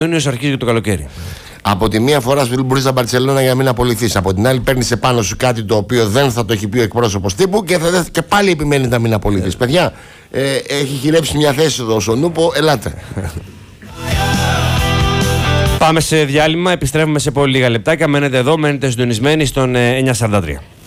Ιούνιος αρχίζει το καλοκαίρι. Από τη μία φορά σου μπορεί να Μπαρτσελόνα για να μην απολυθείς. Από την άλλη παίρνει επάνω σου κάτι το οποίο δεν θα το έχει πει ο εκπρόσωπος τύπου και πάλι επιμένει να μην απολυθείς. Παιδιά, έχει χειρέψει μια θέση εδώ ο Νούπο, ελάτε. Πάμε σε διάλειμμα, επιστρέφουμε σε πολύ λίγα λεπτάκια. Μένετε εδώ, μένετε συντονισμένοι στον 943.